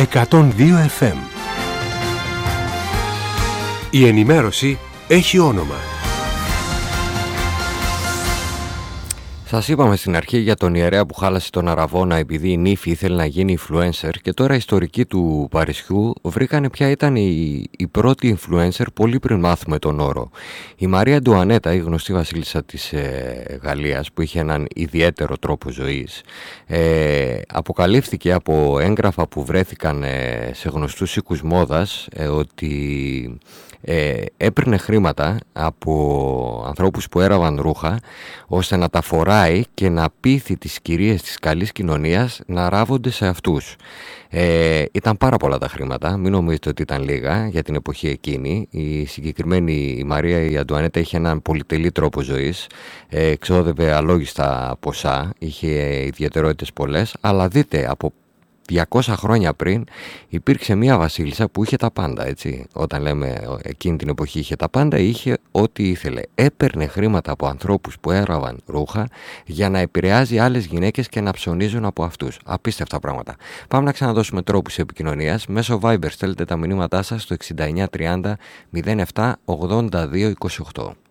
102 FM. Η ενημέρωση έχει όνομα. Σας είπαμε στην αρχή για τον ιερέα που χάλασε τον Αραβώνα επειδή η νύφη ήθελε να γίνει influencer, και τώρα οι ιστορικοί του Παρισιού βρήκανε ποια ήταν η πρώτη influencer πολύ πριν μάθουμε τον όρο. Η Μαρία Αντουανέτα, η γνωστή βασίλισσα της Γαλλίας, που είχε έναν ιδιαίτερο τρόπο ζωής, αποκαλύφθηκε από έγγραφα που βρέθηκαν σε γνωστούς οίκους μόδας ότι έπαιρνε χρήματα από ανθρώπους που έραβαν ρούχα ώστε να τα φοράει και να πείθει τις κυρίες της καλής κοινωνίας να ράβονται σε αυτούς. Ήταν πάρα πολλά τα χρήματα, μην νομίζετε ότι ήταν λίγα για την εποχή εκείνη. Η συγκεκριμένη η Μαρία η Αντουανέτα είχε έναν πολυτελή τρόπο ζωής, εξόδευε αλόγιστα ποσά, είχε ιδιαιτερότητες πολλές, αλλά δείτε, από 200 χρόνια πριν υπήρξε μια βασίλισσα που είχε τα πάντα, έτσι. Όταν λέμε εκείνη την εποχή είχε τα πάντα, είχε ό,τι ήθελε. Έπαιρνε χρήματα από ανθρώπους που έραβαν ρούχα για να επηρεάζει άλλες γυναίκες και να ψωνίζουν από αυτούς. Απίστευτα πράγματα. Πάμε να ξαναδώσουμε τρόπους επικοινωνίας. Μέσω Viber στέλνετε τα μηνύματά σας στο 6930 07 82 28.